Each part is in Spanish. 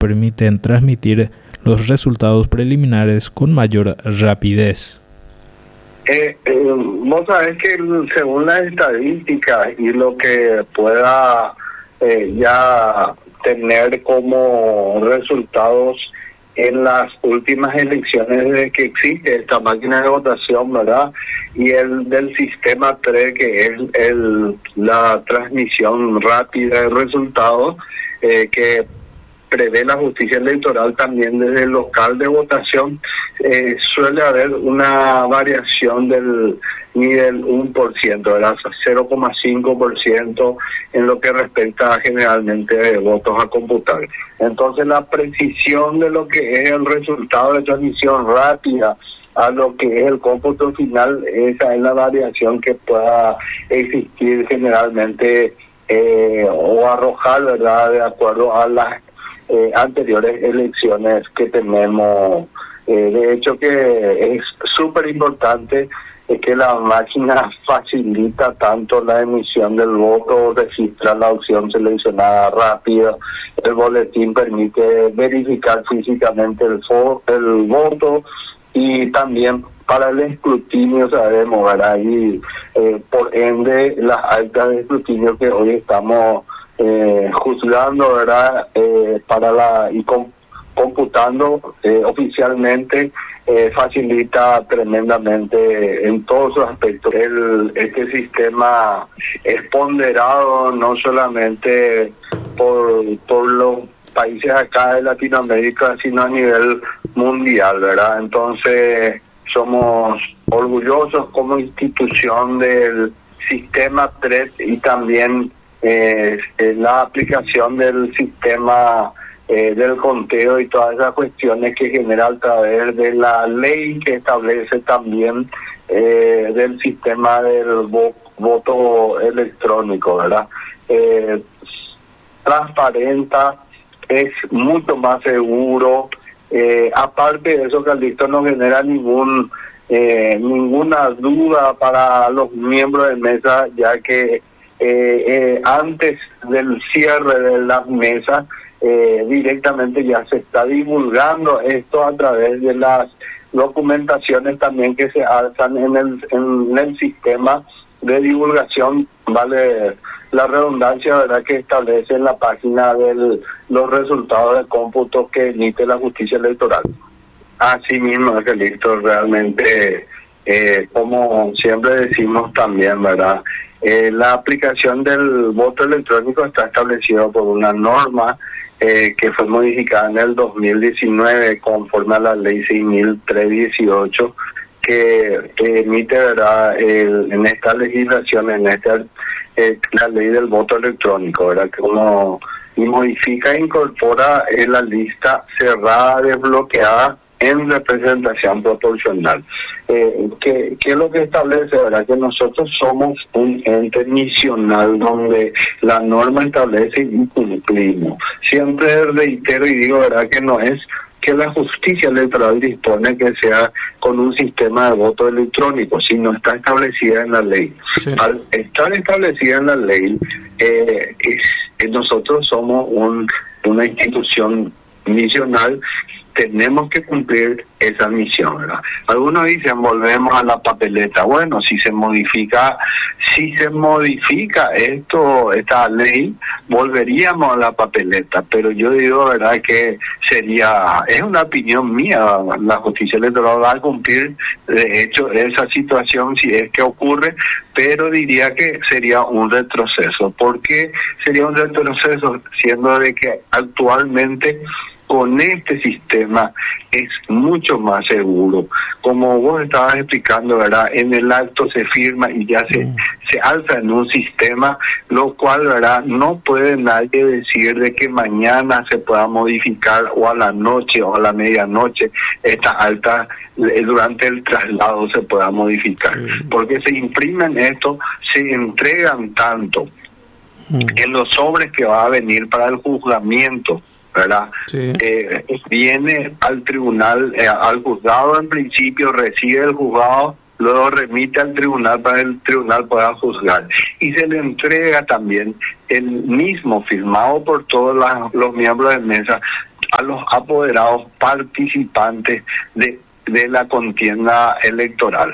permiten transmitir los resultados preliminares con mayor rapidez. Vos sabés que según las estadísticas y lo que pueda ya tener como resultados en las últimas elecciones de que existe esta máquina de votación, ¿verdad? Y el del sistema 3, que es la transmisión rápida de resultados, que prevé la justicia electoral también desde el local de votación, suele haber una variación del ni del 1%, ¿verdad? 0,5% en lo que respecta generalmente de votos a computar. Entonces la precisión de lo que es el resultado de transmisión rápida a lo que es el cómputo final, esa es la variación que pueda existir generalmente o arrojar, ¿verdad?, de acuerdo a las anteriores elecciones que tenemos. De hecho que es súper importante que la máquina facilita tanto la emisión del voto, registra la opción seleccionada rápida, el boletín permite verificar físicamente el voto, y también para el escrutinio sabemos, ¿verdad? Y por ende las actas de escrutinio que hoy estamos juzgando, ¿verdad? Computando oficialmente, facilita tremendamente en todos sus aspectos. Este sistema es ponderado no solamente por los países acá de Latinoamérica, sino a nivel mundial, ¿verdad? Entonces somos orgullosos como institución del sistema 3 y también la aplicación del sistema del conteo y todas esas cuestiones que genera a través de la ley que establece también del sistema del voto electrónico, ¿verdad? Transparenta, es mucho más seguro. Aparte de eso, Calixto, no genera ninguna duda para los miembros de mesa, ya que antes del cierre de las mesas directamente ya se está divulgando esto a través de las documentaciones también que se alzan en el sistema de divulgación, vale la redundancia, ¿verdad?, que establece en la página de los resultados de cómputo que emite la justicia electoral. Así mismo, Angelito, realmente, como siempre decimos también, ¿verdad?, la aplicación del voto electrónico está establecida por una norma que fue modificada en el 2019 conforme a la ley 6.318, que emite, ¿verdad?, en esta legislación, la ley del voto electrónico, ¿verdad?, que uno y modifica e incorpora la lista cerrada desbloqueada en representación proporcional. ¿Qué es lo que establece, verdad? Que nosotros somos un ente misional donde la norma establece y cumplimos. Siempre reitero y digo, verdad, que no es que la justicia electoral dispone que sea con un sistema de voto electrónico, sino está establecida en la ley. Sí. Al estar establecida en la ley, nosotros somos una institución misional, tenemos que cumplir esa misión, ¿verdad? Algunos dicen, volvemos a la papeleta. Bueno, si se modifica esta ley, volveríamos a la papeleta, pero yo digo, ¿verdad?, que es una opinión mía, la justicia electoral va a cumplir, de hecho, esa situación si es que ocurre, pero diría que sería un retroceso. ¿Por qué sería un retroceso? Siendo de que actualmente con este sistema es mucho más seguro. Como vos estabas explicando, ¿verdad?, en el acto se firma y ya se alza en un sistema, lo cual, ¿verdad?, no puede nadie decir de que mañana se pueda modificar o a la noche o a la medianoche esta alta durante el traslado se pueda modificar. Porque se imprimen esto, se entregan tanto en los sobres que va a venir para el juzgamiento, ¿verdad? Sí. Viene al tribunal, al juzgado en principio, recibe el juzgado, luego remite al tribunal para el tribunal pueda juzgar. Y se le entrega también el mismo, firmado por todos los miembros de mesa, a los apoderados participantes de la contienda electoral.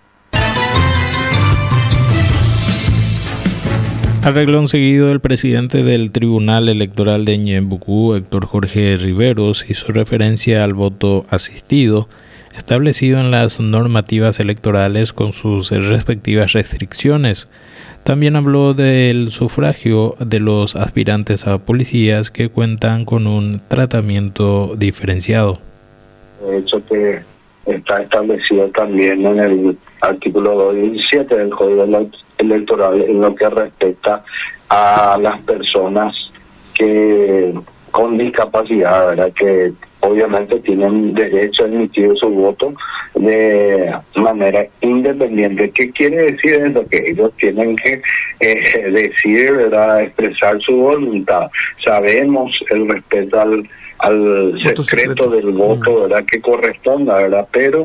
A renglón seguido, el presidente del Tribunal Electoral de Ñeembucú, Héctor Jorge Riveros, hizo referencia al voto asistido, establecido en las normativas electorales con sus respectivas restricciones. También habló del sufragio de los aspirantes a policías que cuentan con un tratamiento diferenciado. De hecho, que está establecido también en el artículo 217 del Código Electoral en lo que respecta a las personas que con discapacidad, ¿verdad?, que obviamente tienen derecho a emitir su voto de manera independiente. ¿Qué quiere decir eso? Que ellos tienen que decir, ¿verdad?, expresar su voluntad. Sabemos el respeto al secreto del voto, ¿verdad?, que corresponda, ¿verdad? Pero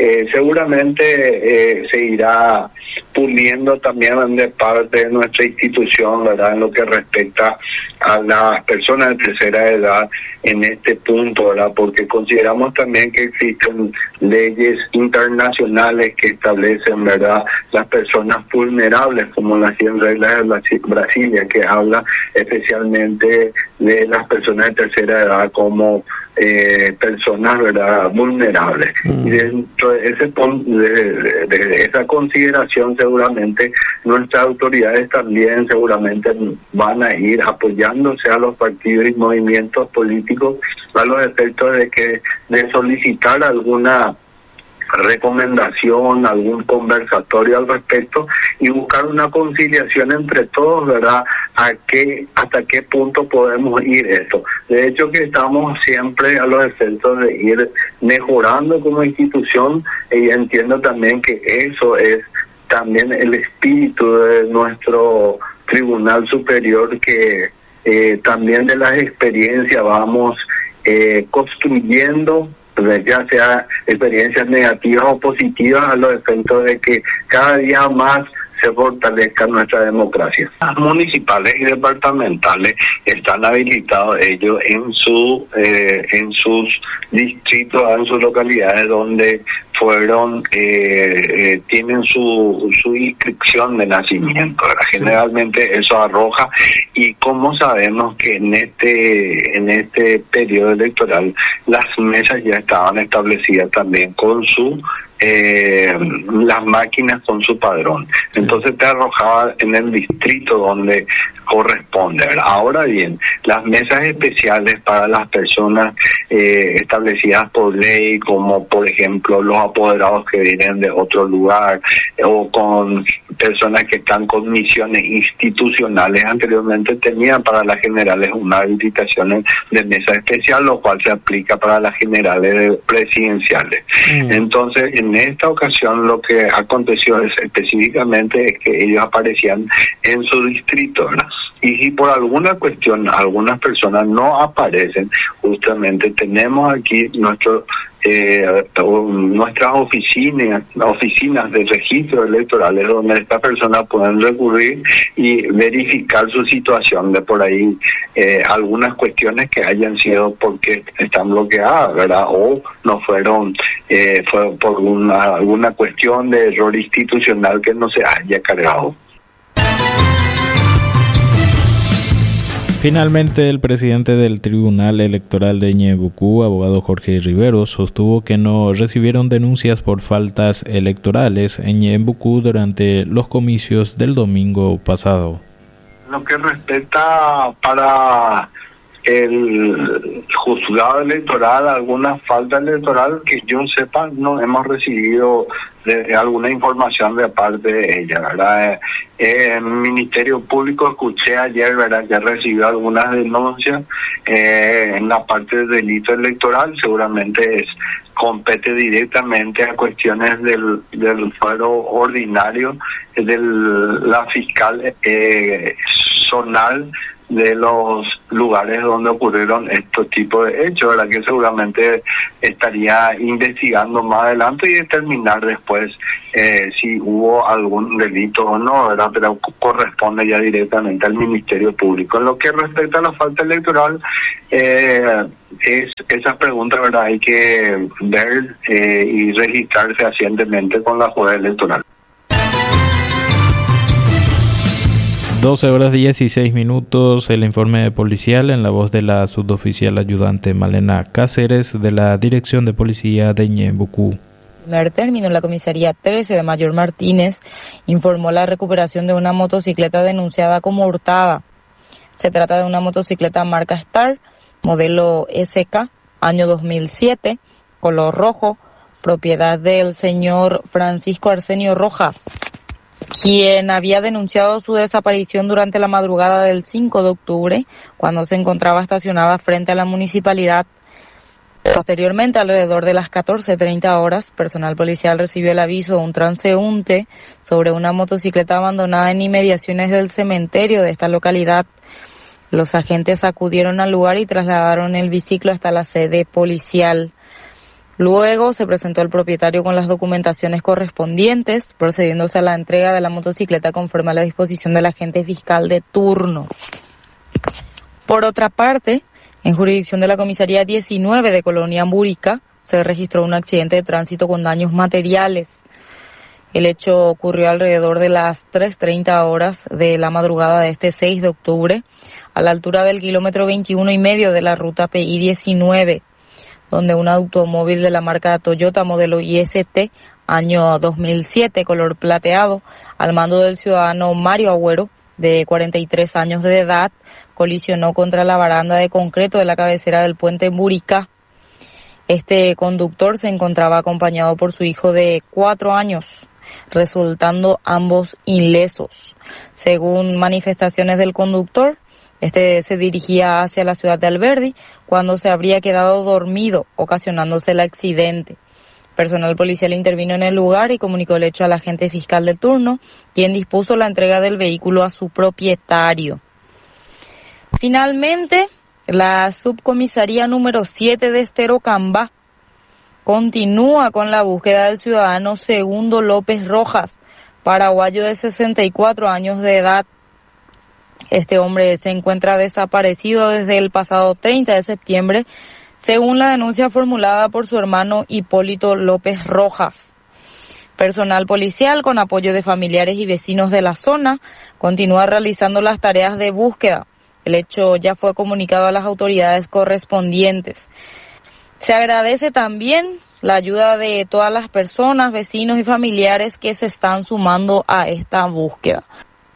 seguramente se irá puliendo también de parte de nuestra institución, ¿verdad?, en lo que respecta a las personas de tercera edad en este punto, ¿verdad?, porque consideramos también que existen leyes internacionales que establecen, ¿verdad?, las personas vulnerables, como las 100 reglas de Brasilia, que habla especialmente de las personas de tercera edad como personas, ¿verdad?, vulnerables. Y dentro de ese de esa consideración, seguramente nuestras autoridades también seguramente van a ir apoyándose a los partidos y movimientos políticos a los efectos de solicitar alguna recomendación, algún conversatorio al respecto y buscar una conciliación entre todos, ¿verdad?, hasta qué punto podemos ir esto. De hecho, que estamos siempre a los efectos de ir mejorando como institución, y entiendo también que eso es también el espíritu de nuestro Tribunal Superior, que también de las experiencias vamos construyendo, ya sea experiencias negativas o positivas, a los efectos de que cada día más se fortalezca nuestra democracia. Las municipales y departamentales están habilitados ellos en sus distritos, en sus localidades donde fueron tienen su inscripción de nacimiento, ¿verdad? Sí. Generalmente eso arroja, y como sabemos que en este periodo electoral las mesas ya estaban establecidas también con su las máquinas con su padrón. Entonces te arrojaba en el distrito donde corresponde, ¿verdad? Ahora bien, las mesas especiales para las personas establecidas por ley, como por ejemplo los apoderados que vienen de otro lugar, o con personas que están con misiones institucionales, anteriormente tenían para las generales una habilitación de mesa especial, lo cual se aplica para las generales presidenciales. Entonces, en esta ocasión lo que aconteció específicamente es que ellos aparecían en su distrito, ¿verdad? Y si por alguna cuestión algunas personas no aparecen, justamente tenemos aquí nuestras oficinas de registro electorales, donde estas personas pueden recurrir y verificar su situación de por ahí algunas cuestiones que hayan sido porque están bloqueadas, ¿verdad? O no fueron, fue por alguna cuestión de error institucional que no se haya cargado. Finalmente, el presidente del Tribunal Electoral de Ñeembucú, abogado Jorge Riveros, sostuvo que no recibieron denuncias por faltas electorales en Ñeembucú durante los comicios del domingo pasado. Lo que respecta para el juzgado electoral, alguna falta electoral que yo sepa, no hemos recibido alguna información de parte de ella, ¿verdad? El Ministerio Público, escuché ayer, ¿verdad?, que recibió algunas denuncias en la parte del delito electoral. Seguramente compete directamente a cuestiones del fuero ordinario de la fiscal zonal de los lugares donde ocurrieron estos tipos de hechos, ¿verdad? Que seguramente estaría investigando más adelante y determinar después si hubo algún delito o no, ¿verdad? Pero corresponde ya directamente al Ministerio Público. En lo que respecta a la falta electoral, es esas preguntas, ¿verdad? Hay que ver y registrar fehacientemente con la Juez Electoral. 12 horas 16 minutos, el informe policial en la voz de la suboficial ayudante Malena Cáceres de la Dirección de Policía de Ñembucú. En primer término, la comisaría 13 de Mayor Martínez informó la recuperación de una motocicleta denunciada como hurtada. Se trata de una motocicleta marca Star, modelo SK, año 2007, color rojo, propiedad del señor Francisco Arsenio Rojas, quien había denunciado su desaparición durante la madrugada del 5 de octubre, cuando se encontraba estacionada frente a la municipalidad. Posteriormente, alrededor de las 14:30 horas, personal policial recibió el aviso de un transeúnte sobre una motocicleta abandonada en inmediaciones del cementerio de esta localidad. Los agentes acudieron al lugar y trasladaron el biciclo hasta la sede policial. Luego se presentó el propietario con las documentaciones correspondientes, procediéndose a la entrega de la motocicleta conforme a la disposición del agente fiscal de turno. Por otra parte, en jurisdicción de la comisaría 19 de Colonia Amburica, se registró un accidente de tránsito con daños materiales. El hecho ocurrió alrededor de las 3:30 horas de la madrugada de este 6 de octubre, a la altura del kilómetro 21,5 de la ruta PI 19. Donde un automóvil de la marca Toyota modelo IST, año 2007, color plateado, al mando del ciudadano Mario Agüero, de 43 años de edad, colisionó contra la baranda de concreto de la cabecera del puente Murica. Este conductor se encontraba acompañado por su hijo de 4 años, resultando ambos ilesos. Según manifestaciones del conductor, este se dirigía hacia la ciudad de Alberdi cuando se habría quedado dormido, ocasionándose el accidente. Personal policial intervino en el lugar y comunicó el hecho al agente fiscal de turno, quien dispuso la entrega del vehículo a su propietario. Finalmente, la subcomisaría número 7 de Esterocambá continúa con la búsqueda del ciudadano Segundo López Rojas, paraguayo de 64 años de edad. Este hombre se encuentra desaparecido desde el pasado 30 de septiembre, según la denuncia formulada por su hermano Hipólito López Rojas. Personal policial, con apoyo de familiares y vecinos de la zona, continúa realizando las tareas de búsqueda. El hecho ya fue comunicado a las autoridades correspondientes. Se agradece también la ayuda de todas las personas, vecinos y familiares que se están sumando a esta búsqueda.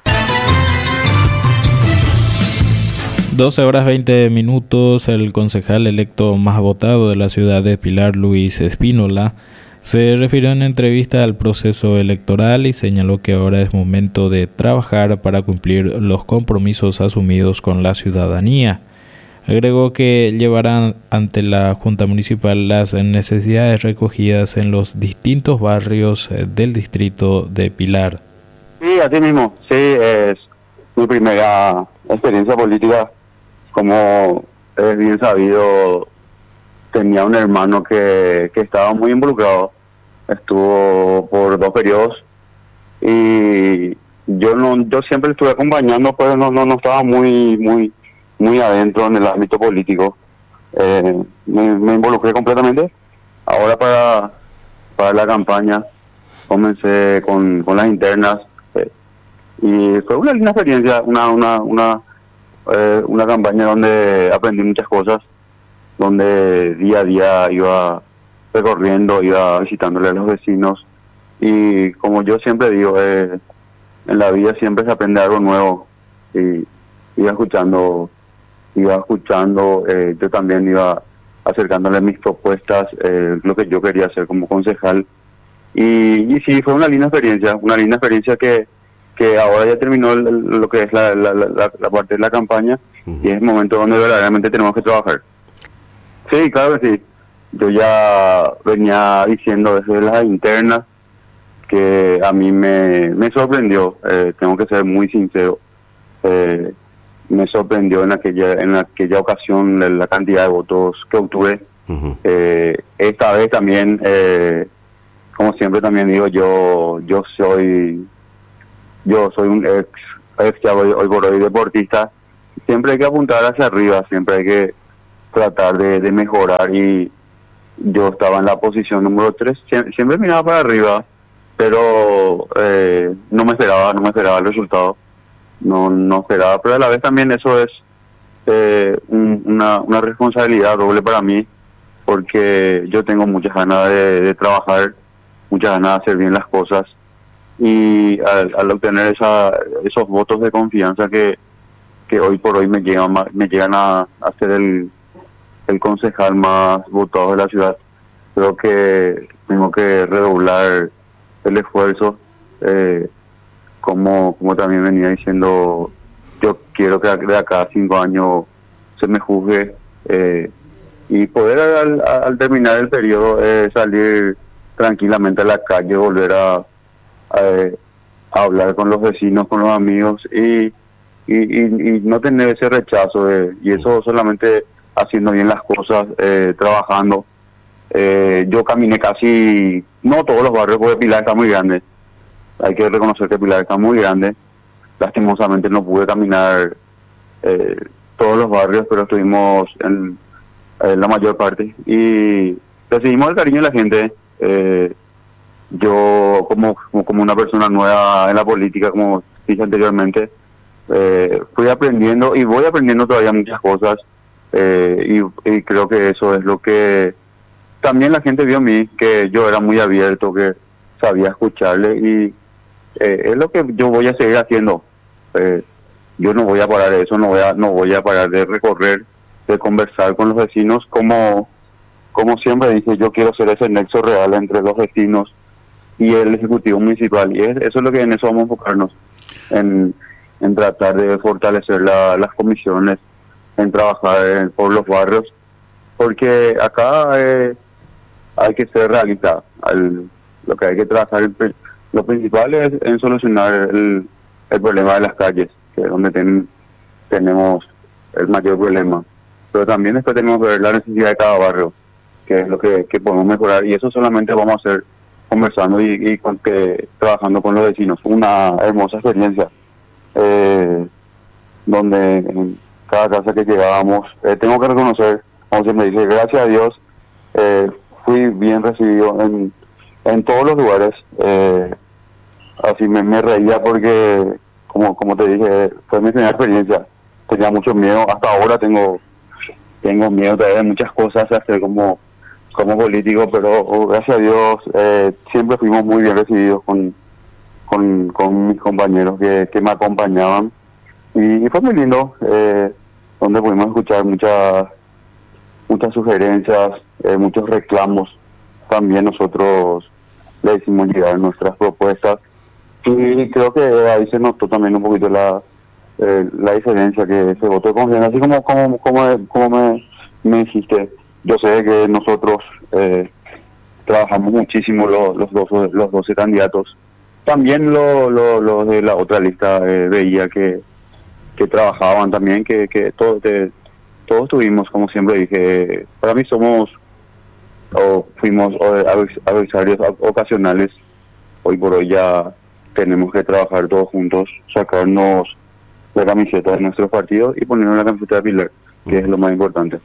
12 horas 20 minutos, el concejal electo más votado de la ciudad de Pilar, Luis Espínola, se refirió en entrevista al proceso electoral y señaló que ahora es momento de trabajar para cumplir los compromisos asumidos con la ciudadanía. Agregó que llevarán ante la Junta Municipal las necesidades recogidas en los distintos barrios del distrito de Pilar. Sí, así mismo. Sí, es mi primera experiencia política. Como es bien sabido, tenía un hermano que estaba muy involucrado. Estuvo por 2 periodos y yo siempre estuve acompañando, pero no estaba muy adentro en el ámbito político. Me involucré completamente. Ahora para la campaña comencé con las internas y fue una linda experiencia, una campaña donde aprendí muchas cosas, donde día a día iba recorriendo, iba visitándole a los vecinos y como yo siempre digo, en la vida siempre se aprende algo nuevo y iba escuchando, yo también iba acercándole mis propuestas, lo que yo quería hacer como concejal y sí, fue una linda experiencia que ahora ya terminó lo que es la parte de la campaña y es el momento donde verdaderamente tenemos que trabajar. Sí, claro que sí. Yo ya venía diciendo desde las internas que a mí me sorprendió, tengo que ser muy sincero. me sorprendió en aquella ocasión la cantidad de votos que obtuve. Esta vez también, como siempre también digo, yo soy un ex ya hoy por hoy deportista. Siempre hay que apuntar hacia arriba, siempre hay que tratar de mejorar, y yo estaba en la posición número 3, siempre miraba para arriba, pero no me esperaba el resultado, no esperaba, pero a la vez también eso es una responsabilidad doble para mí, porque yo tengo muchas ganas de trabajar, muchas ganas de hacer bien las cosas, y al obtener esos votos de confianza que hoy por hoy me llegan a ser el concejal más votado de la ciudad, creo que tengo que redoblar el esfuerzo, como también venía diciendo, yo quiero que de acá a 5 años se me juzgue, y poder al terminar el periodo salir tranquilamente a la calle, volver a hablar con los vecinos, con los amigos, y no tener ese rechazo, y eso solamente haciendo bien las cosas, trabajando. Yo caminé casi, no todos los barrios, porque Pilar está muy grande, hay que reconocer que Pilar está muy grande, lastimosamente no pude caminar todos los barrios, pero estuvimos en la mayor parte, y recibimos el cariño de la gente. Yo como una persona nueva en la política, como dije anteriormente, fui aprendiendo y voy aprendiendo todavía muchas cosas, y creo que eso es lo que también la gente vio en mí, que yo era muy abierto, que sabía escucharle, y es lo que yo voy a seguir haciendo. Yo no voy a parar de eso, no voy a parar de recorrer, de conversar con los vecinos, como siempre dije, yo quiero ser ese nexo real entre los vecinos y el Ejecutivo Municipal, y eso es lo que en eso vamos a enfocarnos, en tratar de fortalecer las comisiones, en trabajar por los barrios, porque acá hay que ser realista. Lo que hay que trabajar, lo principal es en solucionar el problema de las calles, que es donde tenemos el mayor problema, pero también después tenemos que ver la necesidad de cada barrio, que es lo que podemos mejorar, y eso solamente vamos a hacer conversando y trabajando con los vecinos. Una hermosa experiencia, donde en cada casa que llegábamos, tengo que reconocer, como se me dice, gracias a Dios, fui bien recibido en todos los lugares. Así me reía porque, como te dije, fue mi primera experiencia, tenía mucho miedo, hasta ahora tengo miedo todavía de muchas cosas, hacer como político, pero gracias a Dios siempre fuimos muy bien recibidos con mis compañeros que me acompañaban, y fue muy lindo, donde pudimos escuchar muchas sugerencias, muchos reclamos. También nosotros le hicimos llegar nuestras propuestas, y creo que ahí se notó también un poquito la diferencia, que se votó de confianza, así como me dijiste. Yo sé que nosotros trabajamos muchísimo los 12 candidatos. También los de la otra lista veía que trabajaban también, que todos tuvimos, como siempre dije, para mí fuimos adversarios ocasionales. Hoy por hoy ya tenemos que trabajar todos juntos, sacarnos la camiseta de nuestros partidos y ponernos la camiseta de Pilar, que es lo más importante.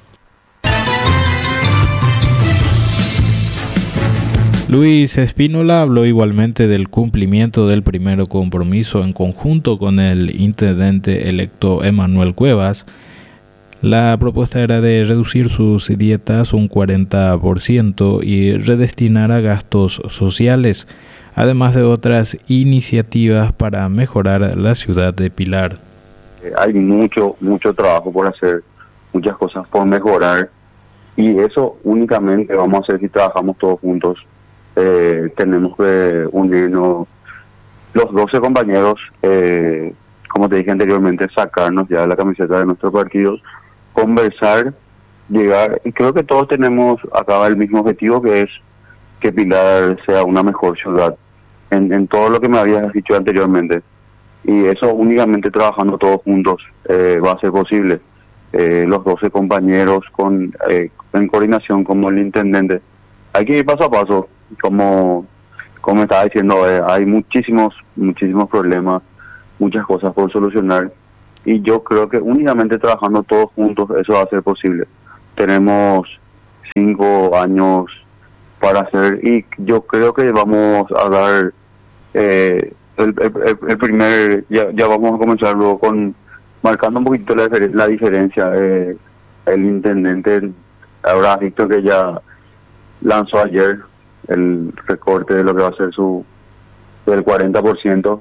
Luis Espínola habló igualmente del cumplimiento del primer compromiso en conjunto con el intendente electo Emanuel Cuevas. La propuesta era de reducir sus dietas un 40% y redestinar a gastos sociales, además de otras iniciativas para mejorar la ciudad de Pilar. Hay mucho trabajo por hacer, muchas cosas por mejorar, y eso únicamente vamos a hacer si trabajamos todos juntos. Tenemos que unirnos los 12 compañeros, como te dije anteriormente, sacarnos ya la camiseta de nuestros partidos, conversar, llegar, y creo que todos tenemos acá el mismo objetivo, que es que Pilar sea una mejor ciudad, en todo lo que me habías dicho anteriormente. y eso únicamente trabajando todos juntos va a ser posible. Los 12 compañeros en coordinación como el intendente. Hay que ir paso a paso, como estaba diciendo, hay muchísimos problemas, muchas cosas por solucionar, y yo creo que únicamente trabajando todos juntos eso va a ser posible. Tenemos 5 años para hacer, y yo creo que vamos a dar el primer, ya vamos a comenzar luego marcando un poquito la diferencia. El intendente habrá visto que ya lanzó ayer el recorte de lo que va a ser del 40%.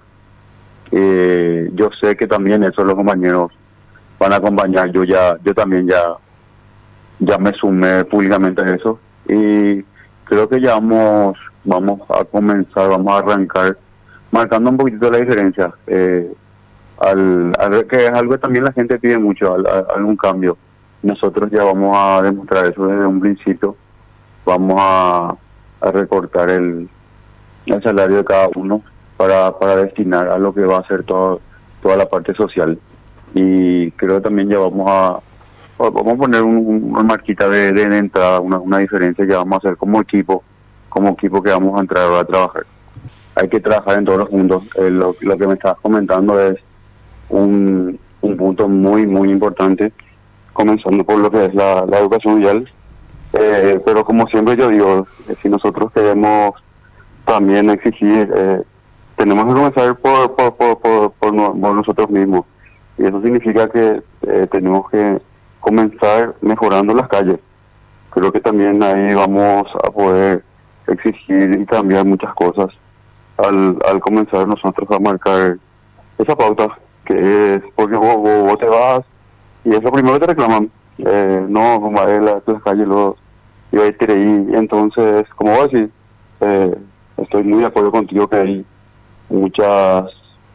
Yo sé que también eso los compañeros van a acompañar. Yo también ya me sumé públicamente a eso, y creo que ya vamos a comenzar, vamos a arrancar marcando un poquito la diferencia, que es algo que también la gente pide mucho, algún cambio. Nosotros ya vamos a demostrar eso desde un principio. Vamos a recortar el salario de cada uno para destinar a lo que va a ser toda la parte social, y creo que también ya vamos a poner una marquita de entrada, una diferencia que vamos a hacer como equipo que vamos a entrar ahora a trabajar. Hay que trabajar en todos los puntos. Lo que me estabas comentando es un punto muy muy importante, comenzando por lo que es la educación vial, pero como siempre yo digo, si nosotros queremos también exigir, tenemos que comenzar por nosotros mismos, y eso significa que tenemos que comenzar mejorando las calles. Creo que también ahí vamos a poder exigir y cambiar muchas cosas al comenzar nosotros a marcar esa pauta, que es porque vos te vas y es lo primero que te reclaman, no, como las calles y ahí te reí. Entonces, como vos decís, estoy muy de acuerdo contigo que hay muchas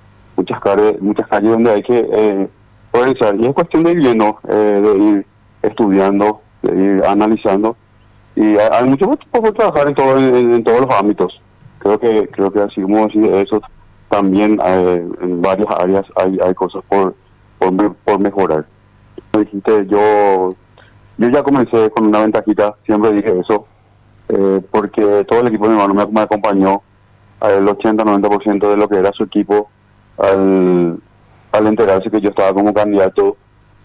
calles donde hay que organizar, y es cuestión de ir viendo, de ir estudiando, de ir analizando, y hay mucho por trabajar en todos los ámbitos. Creo que así como decir eso, también en varias áreas hay cosas por mejorar. Como dijiste, yo ya comencé con una ventajita, siempre dije eso, porque todo el equipo de mi hermano me acompañó al 80-90% de lo que era su equipo, al enterarse que yo estaba como candidato,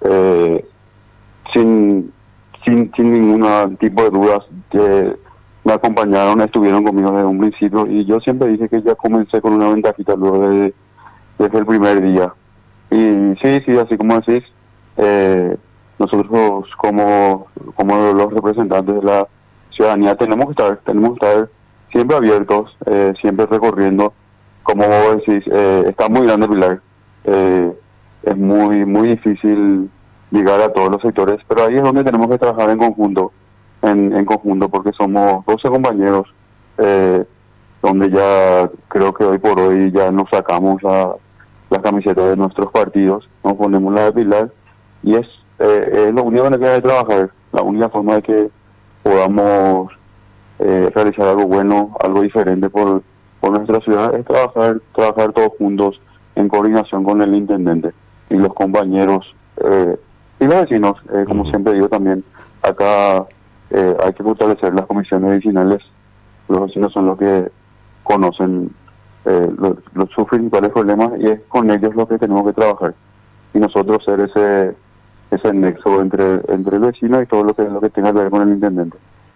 sin ningún tipo de dudas, que me acompañaron, estuvieron conmigo desde un principio, y yo siempre dije que ya comencé con una ventajita luego desde el primer día. Y sí, así como decís, nosotros como los representantes de la ciudadanía tenemos que estar siempre abiertos, siempre recorriendo. Como vos decís, está muy grande Pilar, es muy muy difícil llegar a todos los sectores, pero ahí es donde tenemos que trabajar en conjunto, porque somos 12 compañeros, donde ya creo que hoy por hoy ya nos sacamos las camisetas de nuestros partidos, nos ponemos la de Pilar, y es lo único que queda de trabajar. La única forma de que podamos realizar algo bueno, algo diferente por nuestra ciudad, es trabajar todos juntos en coordinación con el intendente y los compañeros y los vecinos. Como siempre digo también, acá hay que fortalecer las comisiones vecinales. Los vecinos son los que conocen sus principales problemas, y es con ellos lo que tenemos que trabajar, y nosotros ser ese nexo entre el vecino y todo lo que tenga que ver con el intendente.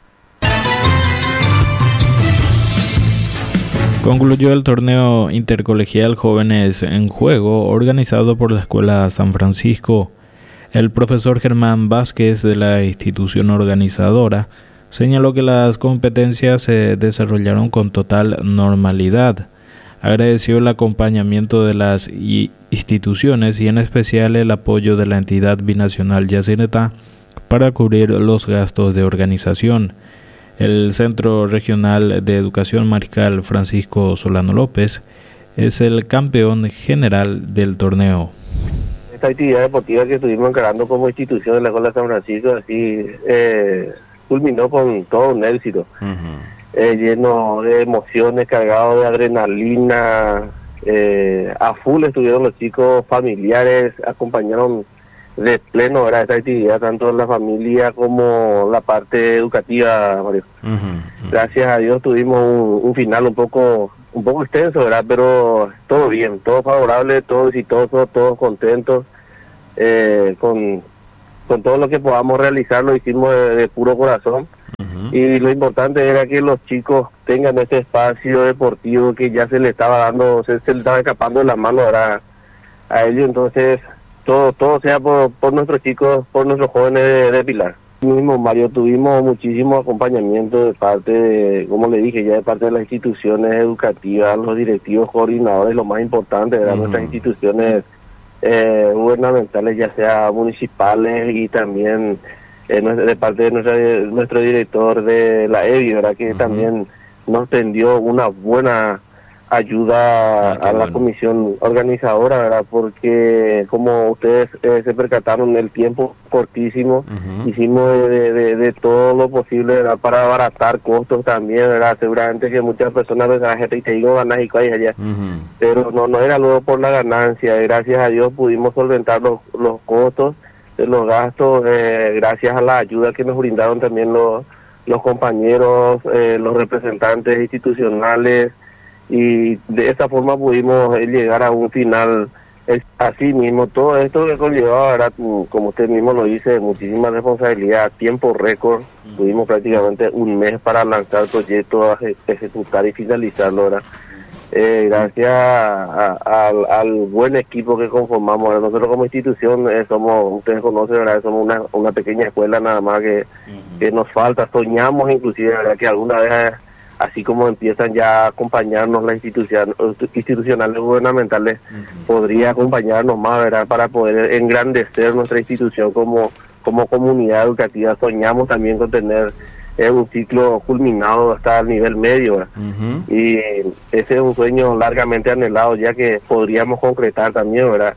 Concluyó el torneo intercolegial Jóvenes en Juego, organizado por la Escuela San Francisco. El profesor Germán Vázquez, de la institución organizadora, señaló que las competencias se desarrollaron con total normalidad. Agradeció el acompañamiento de las instituciones y en especial el apoyo de la entidad binacional Yacyretá para cubrir los gastos de organización. El Centro Regional de Educación Mariscal Francisco Solano López es el campeón general del torneo. Esta actividad deportiva que estuvimos encarando como institución de la Escuela San Francisco, así culminó con todo un éxito, lleno de emociones, cargado de adrenalina, A full estuvieron los chicos, familiares, acompañaron de pleno, ¿verdad?, esta actividad, tanto la familia como la parte educativa, Mario. Gracias a Dios tuvimos un final un poco extenso, ¿verdad?, pero todo bien, todo favorable, todo exitoso, todos contentos, con todo lo que podamos realizar lo hicimos de puro corazón. Y lo importante era que los chicos tengan ese espacio deportivo que ya se le estaba dando, se le estaba escapando de la mano, ¿verdad?, a ellos. Entonces todo sea por nuestros chicos, por nuestros jóvenes de Pilar. Mismo, Mario, tuvimos muchísimo acompañamiento de parte de, como le dije, ya de parte de las instituciones educativas, los directivos, coordinadores, lo más importante, ¿verdad?, nuestras instituciones gubernamentales, ya sea municipales, y también de parte de nuestro director de la EBI, ¿verdad?, que también nos tendió una buena ayuda a la comisión organizadora, ¿verdad?, porque como ustedes se percataron, el tiempo cortísimo, hicimos de todo lo posible, ¿verdad?, para abaratar costos también, ¿verdad? Seguramente que muchas personas pensaban, gente, y te digo ganas y calles allá, pero no era luego por la ganancia. Gracias a Dios pudimos solventar los costos de los gastos, gracias a la ayuda que nos brindaron también los compañeros, los representantes institucionales, y de esta forma pudimos llegar a un final. Así mismo, todo esto que conllevaba, ¿verdad?, como usted mismo lo dice, muchísima responsabilidad, tiempo récord. Tuvimos prácticamente un mes para lanzar el proyecto, ejecutar y finalizarlo, ¿verdad? Gracias al buen equipo que conformamos, ¿verdad? Nosotros como institución somos, ustedes conocen, ¿verdad?, somos una pequeña escuela nada más que nos falta. Soñamos inclusive, ¿verdad?, que alguna vez, así como empiezan ya a acompañarnos las institucionales gubernamentales, podría acompañarnos más, ¿verdad?, para poder engrandecer nuestra institución como comunidad educativa. Soñamos también con tener un ciclo culminado hasta el nivel medio, ¿verdad? Y ese es un sueño largamente anhelado, ya que podríamos concretar también, ¿verdad?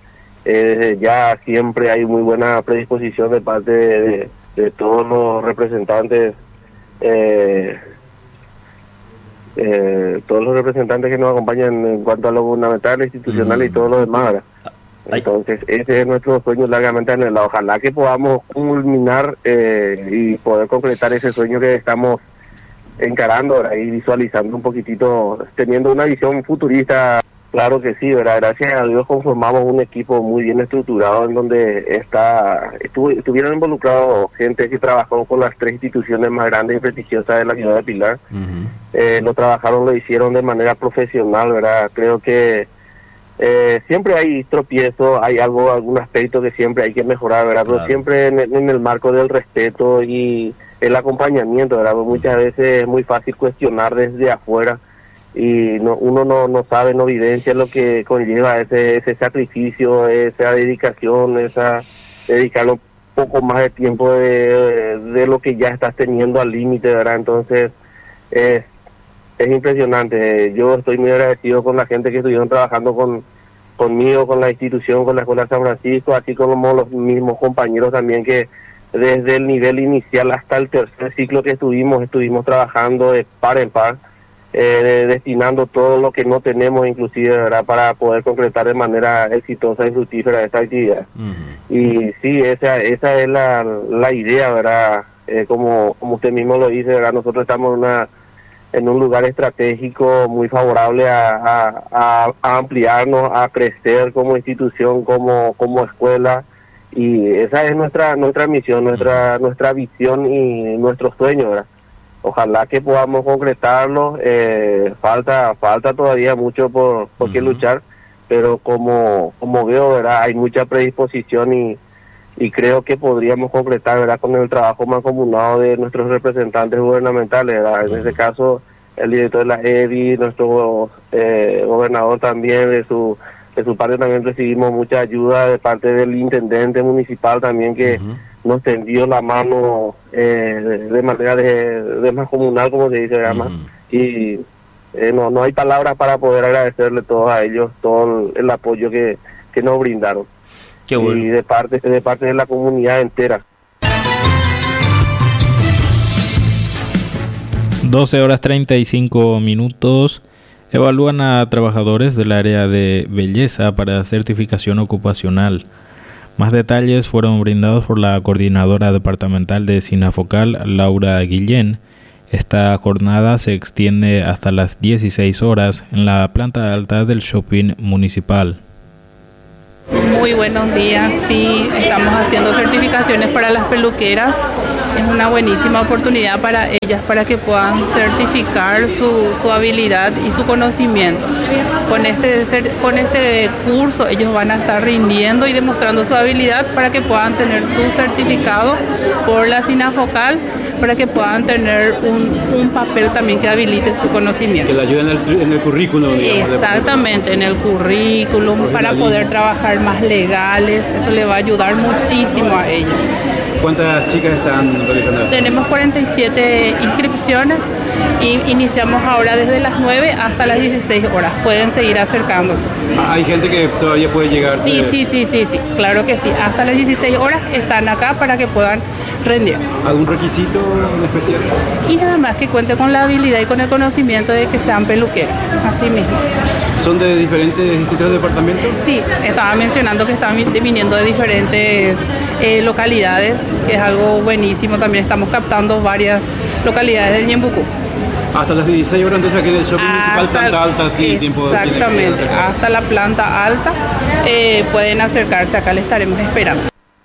Ya siempre hay muy buena predisposición de parte de todos los representantes, todos los representantes que nos acompañan en cuanto a lo gubernamental, institucional y todo lo demás, ¿verdad? Entonces ese es nuestro sueño largamente anhelado. Ojalá que podamos culminar y poder concretar ese sueño que estamos encarando, ¿verdad?, y visualizando un poquitito, teniendo una visión futurista. Claro que sí, ¿verdad? Gracias a Dios conformamos un equipo muy bien estructurado, en donde estuvieron involucrados gente que trabajó con las 3 instituciones más grandes y prestigiosas de la ciudad de Pilar. Lo hicieron de manera profesional, ¿verdad? Creo que siempre hay tropiezos, hay algún aspecto que siempre hay que mejorar, ¿verdad? Pero siempre en el marco del respeto y el acompañamiento, ¿verdad? Pues muchas veces es muy fácil cuestionar desde afuera, y uno no sabe, no vivencia lo que conlleva ese sacrificio, esa dedicación, dedicarle un poco más de tiempo de lo que ya estás teniendo al límite, ¿verdad? Entonces es impresionante. Yo estoy muy agradecido con la gente que estuvieron trabajando conmigo, con la institución, con la Escuela San Francisco, así como los mismos compañeros también, que desde el nivel inicial hasta el tercer ciclo que estuvimos trabajando de par en par, destinando todo lo que no tenemos, inclusive, ¿verdad?, para poder concretar de manera exitosa y fructífera esta actividad. Y sí, esa es la idea, ¿verdad? Como usted mismo lo dice, ¿verdad?, nosotros estamos en un lugar estratégico muy favorable a ampliarnos, a crecer como institución, como escuela, y esa es nuestra misión, nuestra visión y nuestro sueño, ¿verdad? Ojalá que podamos concretarlo. Falta todavía mucho por qué luchar, pero como veo, ¿verdad?, hay mucha predisposición y creo que podríamos concretar, ¿verdad?, con el trabajo mancomunado de nuestros representantes gubernamentales, ¿verdad? En este caso, el director de la EBI, nuestro gobernador también, de su parte también recibimos mucha ayuda de parte del intendente municipal también, que nos tendió la mano de manera de mancomunal, como se dice, ¿verdad? Y no hay palabras para poder agradecerle todos a ellos todo el apoyo que nos brindaron. Qué bueno. Y de parte de la comunidad entera. 12 horas 35 minutos. Evalúan a trabajadores del área de belleza para certificación ocupacional. Más detalles fueron brindados por la coordinadora departamental de Sinafocal, Laura Guillén. Esta jornada se extiende hasta las 16 horas en la planta alta del shopping municipal. Muy buenos días, sí, estamos haciendo certificaciones para las peluqueras. Es una buenísima oportunidad para ellas para que puedan certificar su habilidad y su conocimiento. Con este curso ellos van a estar rindiendo y demostrando su habilidad para que puedan tener su certificado por la Sinafocal, para que puedan tener un papel también que habilite su conocimiento. Que le ayuden en el currículum. Digamos, exactamente, en el currículum, para poder trabajar más legales. Eso le va a ayudar muchísimo a ellas. ¿Cuántas chicas están realizando esto? Tenemos 47 inscripciones y iniciamos ahora desde las 9 hasta las 16 horas. Pueden seguir acercándose. ¿Hay gente que todavía puede llegar? Sí, claro que sí. Hasta las 16 horas están acá para que puedan rendir. ¿Algún requisito en especial? Y nada más que cuente con la habilidad y con el conocimiento de que sean peluqueras, así mismos. ¿Son de diferentes distritos de departamento? Sí, estaba mencionando que están viniendo de diferentes localidades, que es algo buenísimo. También estamos captando varias localidades del Ñembucú. Hasta las 16 horas entonces aquí en el shopping municipal, planta alta, tiempo. Exactamente, hasta la planta alta pueden acercarse, acá le estaremos esperando.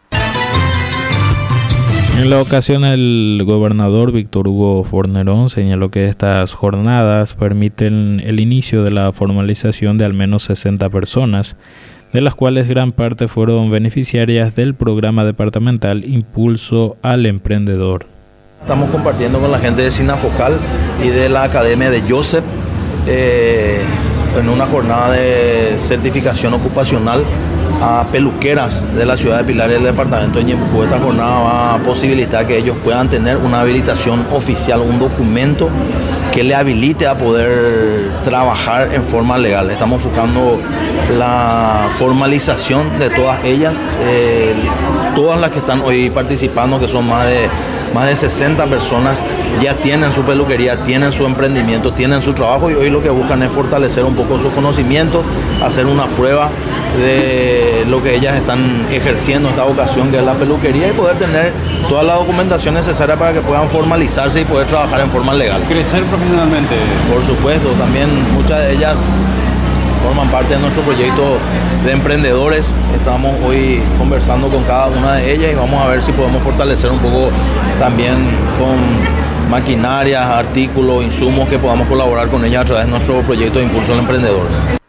En la ocasión, el gobernador Víctor Hugo Fornerón señaló que estas jornadas permiten el inicio de la formalización de al menos 60 personas, de las cuales gran parte fueron beneficiarias del programa departamental Impulso al Emprendedor. Estamos compartiendo con la gente de Sinafocal y de la Academia de Joseph en una jornada de certificación ocupacional a peluqueras de la ciudad de Pilar y del departamento de Ñembucú. Esta jornada va a posibilitar que ellos puedan tener una habilitación oficial, un documento que le habilite a poder trabajar en forma legal. Estamos buscando la formalización de todas ellas, todas las que están hoy participando, que son más de 60 personas, ya tienen su peluquería, tienen su emprendimiento, tienen su trabajo, y hoy lo que buscan es fortalecer un poco sus conocimientos, hacer una prueba de lo que ellas están ejerciendo, esta vocación que es la peluquería, y poder tener toda la documentación necesaria para que puedan formalizarse y poder trabajar en forma legal. Crecer profesionalmente. Por supuesto, también muchas de ellas forman parte de nuestro proyecto de emprendedores. Estamos hoy conversando con cada una de ellas y vamos a ver si podemos fortalecer un poco también con maquinarias, artículos, insumos que podamos colaborar con ellas a través de nuestro proyecto de Impulso al Emprendedor.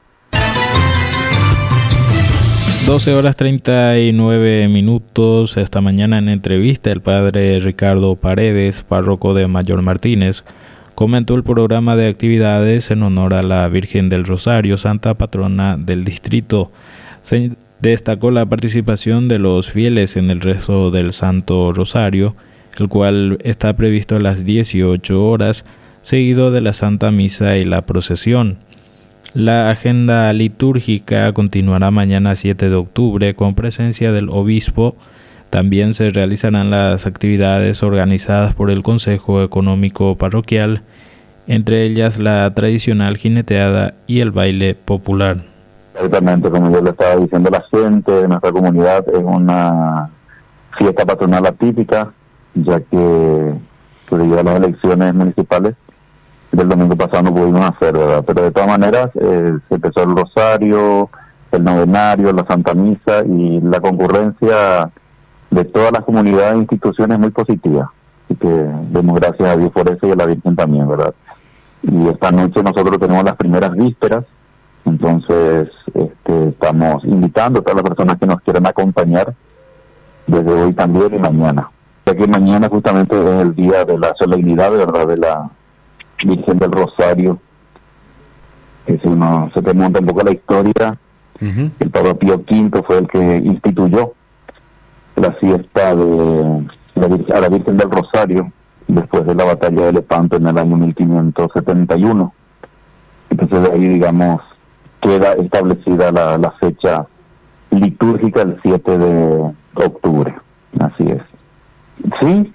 12:39. Esta mañana, en entrevista, el padre Ricardo Paredes, párroco de Mayor Martínez, comentó el programa de actividades en honor a la Virgen del Rosario, santa patrona del distrito. Se destacó la participación de los fieles en el rezo del Santo Rosario, el cual está previsto a las 18 horas, seguido de la Santa Misa y la procesión. La agenda litúrgica continuará mañana 7 de octubre con presencia del obispo. También se realizarán las actividades organizadas por el Consejo Económico Parroquial, entre ellas la tradicional jineteada y el baile popular. Exactamente, como yo le estaba diciendo, la gente de nuestra comunidad es una fiesta patronal atípica, ya que debido a las elecciones municipales del domingo pasado no pudimos hacer, ¿verdad? Pero de todas maneras se empezó el rosario, el novenario, la Santa Misa, y la concurrencia de todas las comunidades e instituciones muy positiva. Así que demos gracias a Dios por eso y a la Virgen también, ¿verdad? Y esta noche nosotros tenemos las primeras vísperas, entonces estamos invitando a todas las personas que nos quieran acompañar desde hoy también y mañana. Ya que mañana justamente es el día de la solemnidad, ¿verdad?, de la Virgen del Rosario, que si uno se remonta un poco a la historia, el Papa Pío V fue el que instituyó la fiesta de a la Virgen del Rosario después de la batalla de Lepanto en el año 1571. Entonces de ahí, digamos, queda establecida la fecha litúrgica el 7 de octubre. Así es. Sí.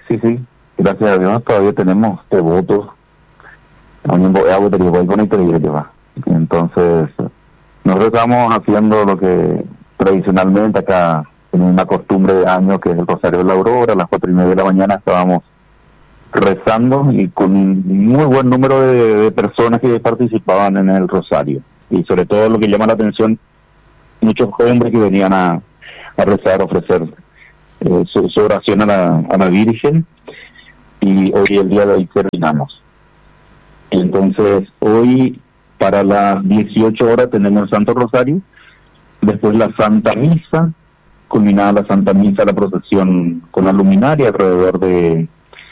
Gracias a Dios todavía tenemos devotos. Entonces, nosotros estamos haciendo lo que tradicionalmente acá, en una costumbre de año, que es el Rosario de la Aurora. A las 4:30 de la mañana estábamos rezando y con un muy buen número de personas que participaban en el Rosario. Y sobre todo lo que llama la atención, muchos hombres que venían a rezar, a ofrecer su oración a la Virgen. Y hoy, el día de hoy, terminamos. Entonces, hoy para las 18 horas tenemos el Santo Rosario, después la Santa Misa, culminada la Santa Misa, la procesión con la luminaria alrededor de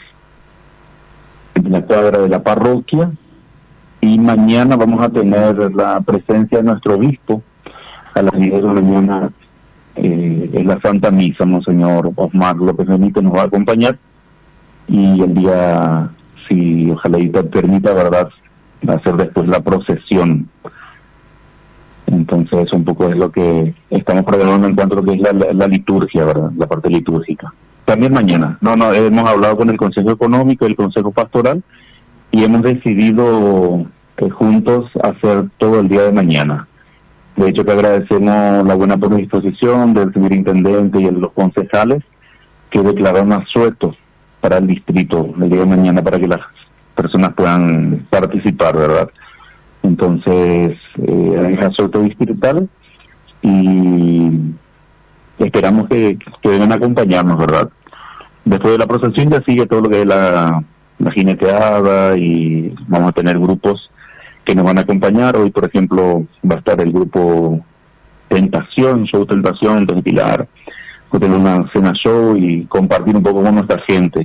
la cuadra de la parroquia, y mañana vamos a tener la presencia de nuestro obispo a las 10 de la mañana en la Santa Misa. Monseñor Osmar López Benítez nos va a acompañar, y el día, si ojalá y permita, verdad, va a ser después la procesión. Entonces un poco es lo que estamos programando en cuanto a lo que es la liturgia, ¿verdad? La parte litúrgica. También mañana, hemos hablado con el Consejo Económico y el Consejo Pastoral, y hemos decidido juntos hacer todo el día de mañana. De hecho, que agradecemos la buena predisposición del señor intendente y de los concejales, que declararon asueto para el distrito el día de mañana, para que las personas puedan participar, ¿verdad? Entonces, es asueto distrital, y esperamos que vengan a acompañarnos, ¿verdad? Después de la procesión ya sigue todo lo que es la jineteada, y vamos a tener grupos que nos van a acompañar. Hoy, por ejemplo, va a estar el grupo Tentación, Show Tentación, de Pilar. Va a tener una cena show y compartir un poco con nuestra gente.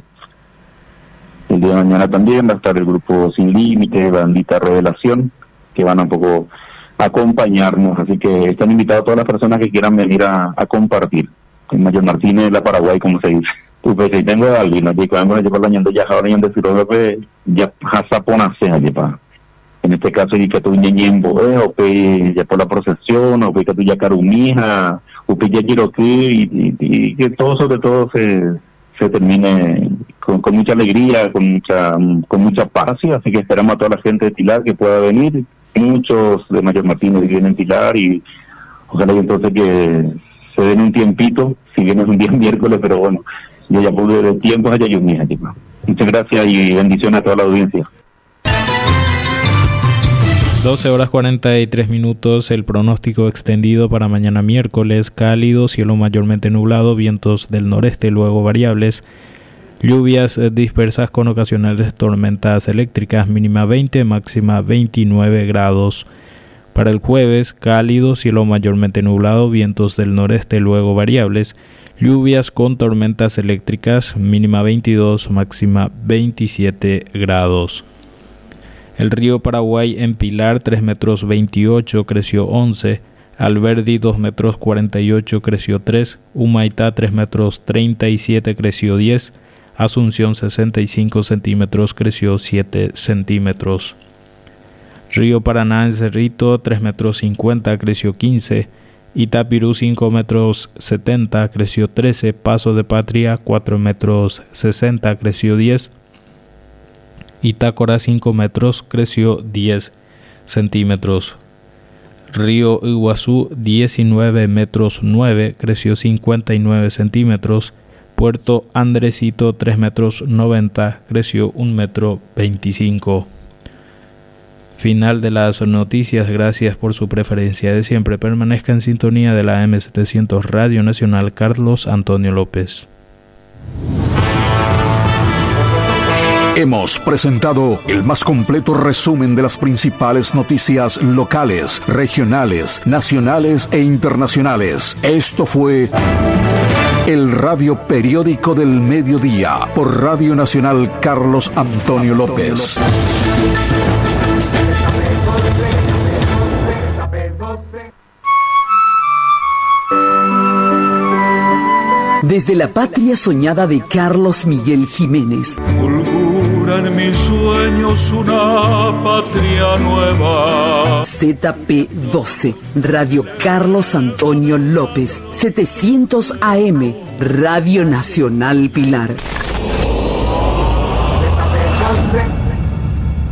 El día de mañana también va a estar el grupo Sin Límite, Bandita Revelación, que van a un poco acompañarnos. Así que están invitados todas las personas que quieran venir a compartir. En Mayor Martínez, la Paraguay, como se dice. Pues si tengo a alguien, allí cuando llevar la ñanda ya ahora ñanda sirobe ya jasapona se allí pa. En este caso y que tu ñeñembo o pe ya por la procesión, o pe que tu ya carumija, o pe ya quiroquí, y que todo, sobre todo, se termine con mucha alegría, con mucha paz. Así que esperamos a toda la gente de Pilar que pueda venir. Muchos de Mayor Martínez viven en Pilar, y ojalá y entonces que se den un tiempito, si bien es un día miércoles, pero bueno, yo ya pude de tiempo allá yo misma. Muchas gracias y bendiciones a toda la audiencia. 12:43, el pronóstico extendido para mañana miércoles: cálido, cielo mayormente nublado, vientos del noreste luego variables, lluvias dispersas con ocasionales tormentas eléctricas, mínima 20, máxima 29 grados. Para el jueves, cálido, cielo mayormente nublado, vientos del noreste luego variables, lluvias con tormentas eléctricas, mínima 22, máxima 27 grados. El río Paraguay en Pilar 3 metros 28 creció 11, Alberdi 2 metros 48 creció 3, Humaitá 3 metros 37 creció 10, Asunción 65 centímetros creció 7 centímetros. Río Paraná en Cerrito 3 metros 50 creció 15, Itapirú 5 metros 70 creció 13, Paso de Patria 4 metros 60 creció 10, Itácora 5 metros creció 10 centímetros. Río Iguazú 19 metros 9 creció 59 centímetros. Puerto Andresito 3 metros 90 creció 1 metro 25. Final de las noticias. Gracias por su preferencia de siempre. Permanezca en sintonía de la M700 Radio Nacional. Carlos Antonio López. Hemos presentado el más completo resumen de las principales noticias locales, regionales, nacionales e internacionales. Esto fue el Radio Periódico del Mediodía por Radio Nacional Carlos Antonio López. Desde la patria soñada de Carlos Miguel Jiménez. Fulgura en mis sueños una patria nueva. ZP12, Radio Carlos Antonio López, 700 AM, Radio Nacional Pilar.